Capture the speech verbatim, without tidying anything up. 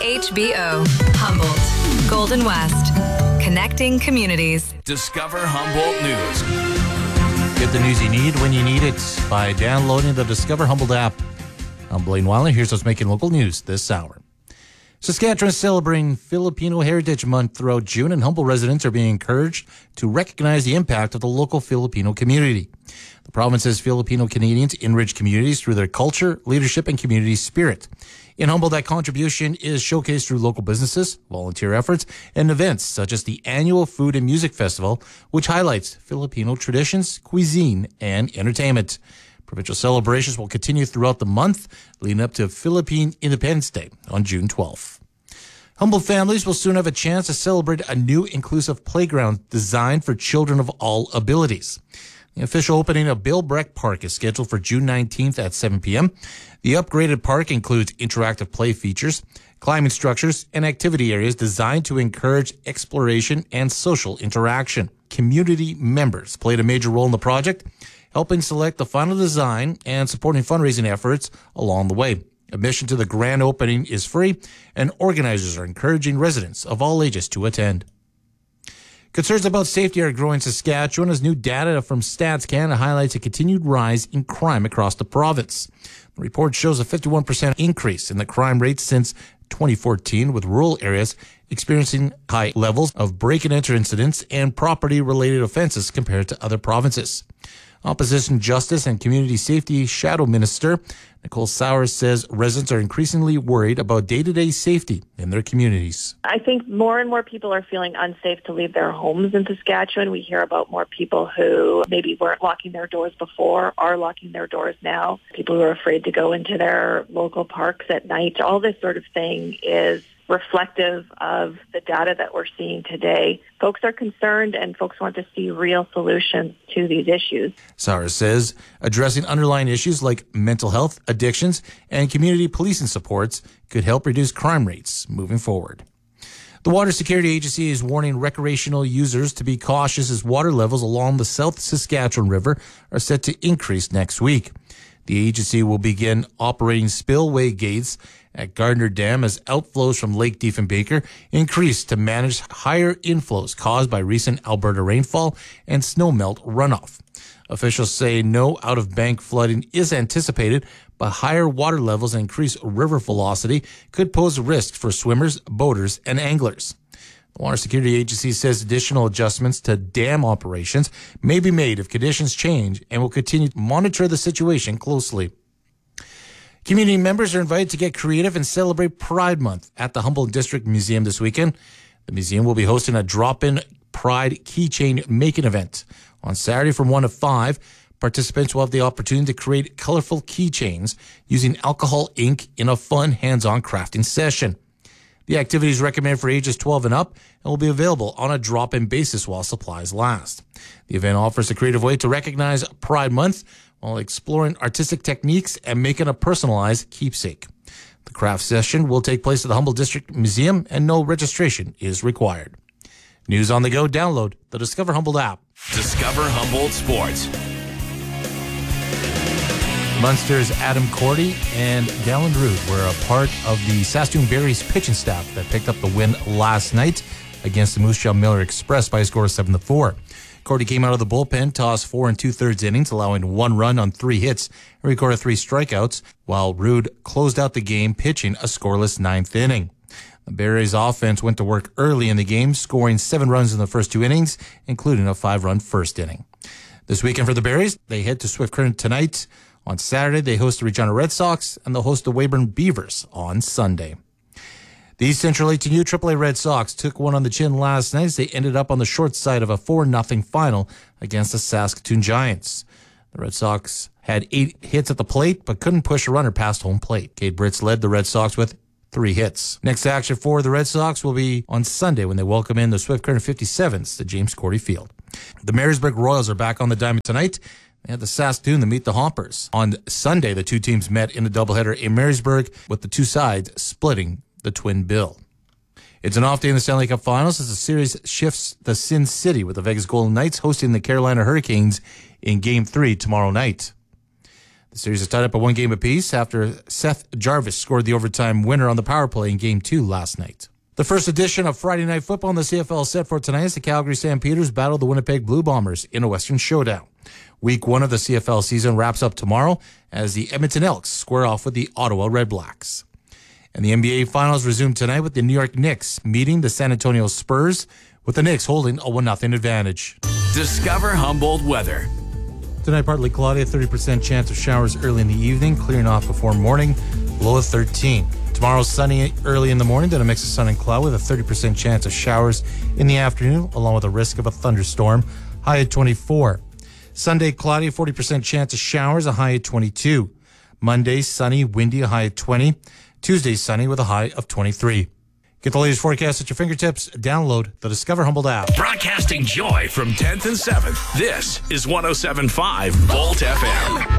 H B O, Humboldt, Golden West, connecting communities. Discover Humboldt News. Get the news you need when you need it by downloading the Discover Humboldt app. I'm Blaine Weiler. Here's what's making local news this hour. Saskatchewan is celebrating Filipino Heritage Month throughout June, and Humboldt residents are being encouraged to recognize the impact of the local Filipino community. The province says Filipino Canadians enrich communities through their culture, leadership, and community spirit. In Humboldt, that contribution is showcased through local businesses, volunteer efforts, and events such as the annual Food and Music Festival, which highlights Filipino traditions, cuisine, and entertainment. Provincial celebrations will continue throughout the month, leading up to Philippine Independence Day on June twelfth. Humboldt families will soon have a chance to celebrate a new inclusive playground designed for children of all abilities. The official opening of Bill Breck Park is scheduled for June nineteenth at seven p.m. The upgraded park includes interactive play features, climbing structures, and activity areas designed to encourage exploration and social interaction. Community members played a major role in the project, helping select the final design and supporting fundraising efforts along the way. Admission to the grand opening is free, and organizers are encouraging residents of all ages to attend. Concerns about safety are growing in Saskatchewan as new data from Stats Canada highlights a continued rise in crime across the province. The report shows a fifty-one percent increase in the crime rate since twenty fourteen, with rural areas experiencing high levels of break-and-enter incidents and property-related offenses compared to other provinces. Opposition Justice and Community Safety Shadow Minister Nicole Sowers says residents are increasingly worried about day-to-day safety in their communities. I think more and more people are feeling unsafe to leave their homes in Saskatchewan. We hear about more people who maybe weren't locking their doors before, are locking their doors now. People who are afraid to go into their local parks at night. All this sort of thing is reflective of the data that we're seeing today. Folks are concerned and folks want to see real solutions to these issues. Sowers says addressing underlying issues like mental health, addictions, and community policing supports could help reduce crime rates moving forward. The Water Security Agency is warning recreational users to be cautious as water levels along the South Saskatchewan River are set to increase next week. The agency will begin operating spillway gates at Gardner Dam as outflows from Lake Diefenbaker increase to manage higher inflows caused by recent Alberta rainfall and snowmelt runoff. Officials say no out-of-bank flooding is anticipated, but higher water levels and increased river velocity could pose risks for swimmers, boaters, and anglers. The Water Security Agency says additional adjustments to dam operations may be made if conditions change and will continue to monitor the situation closely. Community members are invited to get creative and celebrate Pride Month at the Humboldt District Museum this weekend. The museum will be hosting a drop-in Pride keychain making event. On Saturday from one to five, participants will have the opportunity to create colorful keychains using alcohol ink in a fun, hands-on crafting session. The activity is recommended for ages twelve and up and will be available on a drop-in basis while supplies last. The event offers a creative way to recognize Pride Month while exploring artistic techniques and making a personalized keepsake. The craft session will take place at the Humboldt District Museum and no registration is required. News on the go, download the Discover Humboldt app. Discover Humboldt Sports. Munster's Adam Cordy and Dallin Rood were a part of the Saskatoon Berries pitching staff that picked up the win last night against the Moose Jaw Miller Express by a score of seven to four. Cordy came out of the bullpen, tossed four and two-thirds innings, allowing one run on three hits and recorded three strikeouts, while Rood closed out the game pitching a scoreless ninth inning. The Berries offense went to work early in the game, scoring seven runs in the first two innings, including a five-run first inning. This weekend for the Berries, they head to Swift Current tonight. On Saturday, they host the Regina Red Sox, and they'll host the Weyburn Beavers on Sunday. The East Central eighteen U triple A Red Sox took one on the chin last night as they ended up on the short side of a four nothing final against the Saskatoon Giants. The Red Sox had eight hits at the plate, but couldn't push a runner past home plate. Cade Britz led the Red Sox with three hits. Next action for the Red Sox will be on Sunday when they welcome in the Swift Current fifty-sevens to James Cordy Field. The Marysburg Royals are back on the diamond tonight. They had the Saskatoon to meet the Hoppers. On Sunday, the two teams met in a doubleheader in Marysburg, with the two sides splitting the twin bill. It's an off day in the Stanley Cup Finals as the series shifts to Sin City, with the Vegas Golden Knights hosting the Carolina Hurricanes in Game three tomorrow night. The series is tied up at one game apiece after Seth Jarvis scored the overtime winner on the power play in Game two last night. The first edition of Friday Night Football in the C F L is set for tonight as the Calgary Stampeders battle the Winnipeg Blue Bombers in a Western showdown. Week one of the C F L season wraps up tomorrow as the Edmonton Elks square off with the Ottawa Redblacks. And the N B A Finals resume tonight with the New York Knicks meeting the San Antonio Spurs, with the Knicks holding a one nothing advantage. Discover Humboldt weather. Tonight, partly cloudy, a thirty percent chance of showers early in the evening, clearing off before morning, low of thirteen. Tomorrow, sunny early in the morning, then a mix of sun and cloud with a thirty percent chance of showers in the afternoon, along with a risk of a thunderstorm, high at twenty-four. Sunday, cloudy, forty percent chance of showers, a high at twenty-two. Monday, sunny, windy, a high at twenty. Tuesday, sunny with a high of twenty-three. Get the latest forecast at your fingertips. Download the Discover Humboldt app. Broadcasting joy from tenth and seventh. This is one oh seven point five Volt F M.